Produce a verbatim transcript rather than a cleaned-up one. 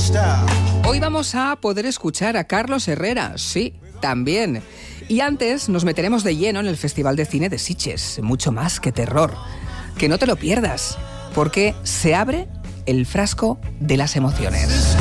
Hoy vamos a poder escuchar a Carlos Herrera, sí, también. Y antes nos meteremos de lleno en el Festival de Cine de Sitges, mucho más que terror. Que no te lo pierdas, porque se abre el frasco de las emociones.